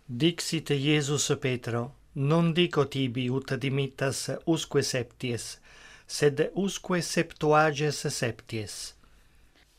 Dixit Iesus Petro, non dico tibi ut dimittas usque septies, sed usque septuages septies.